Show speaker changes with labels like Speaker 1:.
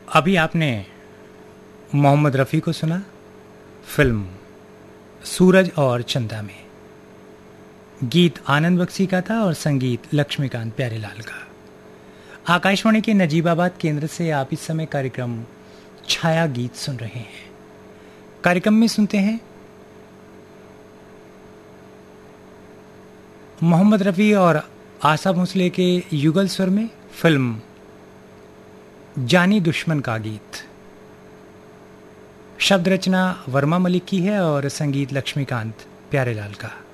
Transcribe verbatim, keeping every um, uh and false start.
Speaker 1: अभी आपने मोहम्मद रफ़ी को सुना फिल्म सूरज और चंदा में। गीत आनंद बख्शी का था और संगीत लक्ष्मीकांत प्यारेलाल का। आकाशवाणी के नजीबाबाद केंद्र से आप इस समय कार्यक्रम छाया गीत सुन रहे हैं। कार्यक्रम में सुनते हैं मोहम्मद रफ़ी और आशा भोसले के युगल स्वर में फिल्म जानी दुश्मन का गीत। शब्द रचना वर्मा मलिक की है और संगीत लक्ष्मीकांत प्यारेलाल का।